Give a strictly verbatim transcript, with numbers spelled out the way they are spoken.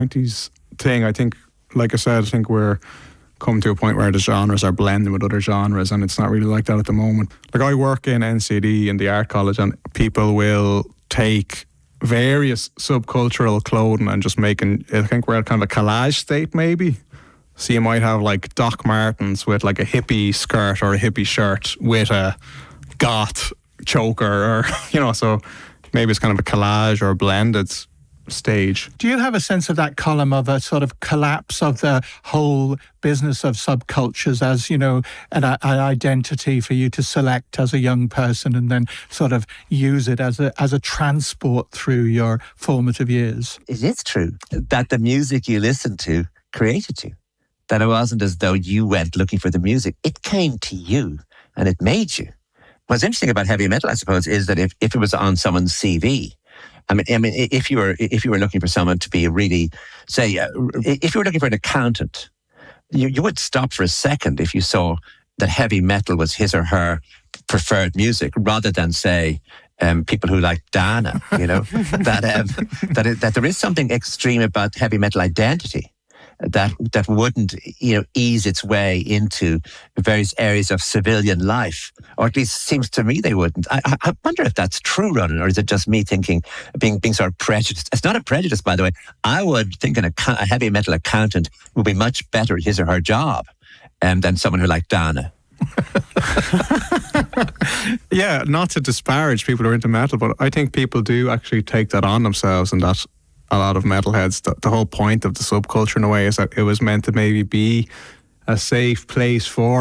nineties thing, I think, like I said, I think we're come to a point where the genres are blending with other genres, and it's not really like that at the moment. Like, I work in N C D in the art college, and people will take various subcultural clothing and just making, I think we're at kind of a collage state maybe. So you might have like Doc Martens with like a hippie skirt or a hippie shirt with a goth choker, or, you know, so maybe it's kind of a collage or a blended stage. Do you have a sense of that column of a sort of collapse of the whole business of subcultures as, you know, an, an identity for you to select as a young person and then sort of use it as a as a transport through your formative years? It is true that the music you listened to created you. That it wasn't as though you went looking for the music. It came to you and it made you. What's interesting about heavy metal, I suppose, is that if, if it was on someone's C V, I mean, I mean, if you were if you were looking for someone to be a really, say, uh, if you were looking for an accountant, you, you would stop for a second if you saw that heavy metal was his or her preferred music, rather than say um, people who like Dana. You know that um, that it, that there is something extreme about heavy metal identity that that wouldn't, you know, ease its way into various areas of civilian life, or at least seems to me they wouldn't. I, I wonder if that's true, Ronan, or is it just me thinking, being being sort of prejudiced? It's not a prejudice, by the way. I would think an, a heavy metal accountant would be much better at his or her job um, than someone who liked Dana. Yeah, not to disparage people who are into metal, but I think people do actually take that on themselves, and that a lot of metalheads, the, the whole point of the subculture in a way is that it was meant to maybe be a safe place for